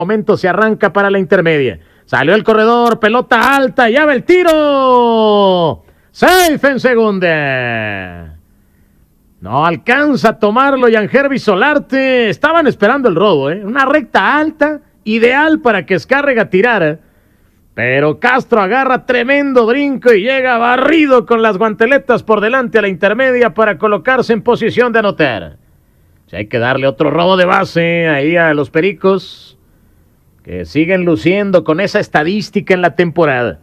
momento se arranca para la intermedia. Salió el corredor, pelota alta, ya va el tiro. Safe en segunda. No alcanza a tomarlo Yangervis Solarte. Estaban esperando el robo, una recta alta, ideal para que Escárrega tirara. Pero Castro agarra tremendo brinco y llega barrido con las guanteletas por delante a la intermedia para colocarse en posición de anotar. Si hay que darle otro robo de base ahí a los Pericos, que siguen luciendo con esa estadística en la temporada.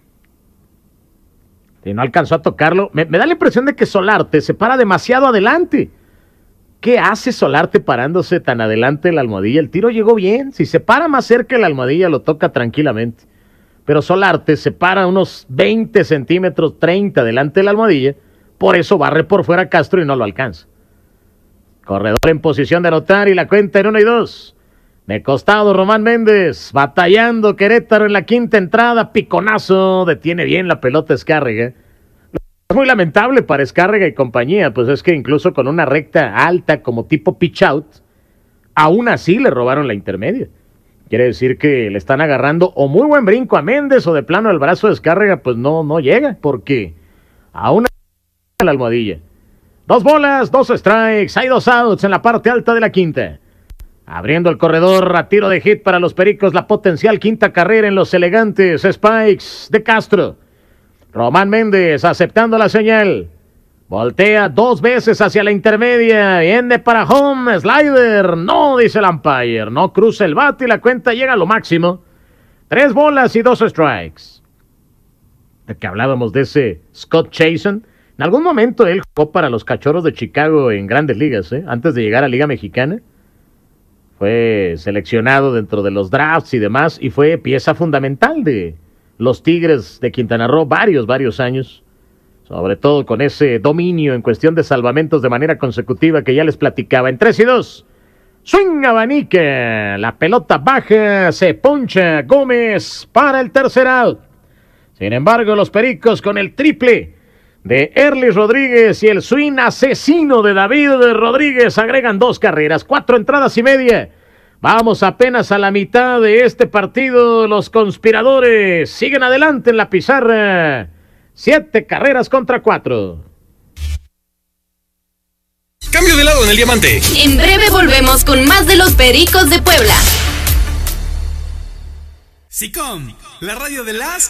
Si no alcanzó a tocarlo, me da la impresión de que Solarte se para demasiado adelante. ¿Qué hace Solarte parándose tan adelante de la almohadilla? El tiro llegó bien. Si se para más cerca de la almohadilla, lo toca tranquilamente. Pero Solarte se para unos 20 centímetros, 30 delante de la almohadilla. Por eso barre por fuera Castro y no lo alcanza. Corredor en posición de anotar y la cuenta en 1 y 2. De costado Román Méndez, batallando Querétaro en la quinta entrada, piconazo, detiene bien la pelota Escárrega. Es muy lamentable para Escárrega y compañía, pues es que incluso con una recta alta como tipo pitch out, aún así le robaron la intermedia. Quiere decir que le están agarrando o muy buen brinco a Méndez o de plano el brazo de Escárrega pues no llega, porque aún así la almohadilla. 2 bolas, 2 strikes, hay 2 outs en la parte alta de la quinta. Abriendo el corredor a tiro de hit para los Pericos, la potencial quinta carrera en los elegantes Spikes de Castro. Román Méndez aceptando la señal. Voltea 2 veces hacia la intermedia. Viene para home, slider. No, dice el umpire. No cruza el bate y la cuenta llega a lo máximo. 3 bolas y 2 strikes. De que hablábamos de ese Scott Chasen. En algún momento él jugó para los Cachorros de Chicago en Grandes Ligas, antes de llegar a Liga Mexicana. Fue seleccionado dentro de los drafts y demás, y fue pieza fundamental de los Tigres de Quintana Roo varios años, sobre todo con ese dominio en cuestión de salvamentos de manera consecutiva que ya les platicaba. En 3 y 2, swing abanica, la pelota baja, se poncha Gómez para el tercer out. Sin embargo, los Pericos con el triple de Erlis Rodríguez y el swing asesino de David Rodríguez agregan 2 carreras, 4 entradas y media. Vamos apenas a la mitad de este partido. Los conspiradores siguen adelante en la pizarra. 7 carreras contra 4. Cambio de lado en el diamante. En breve volvemos con más de los Pericos de Puebla. SICOM, la radio de las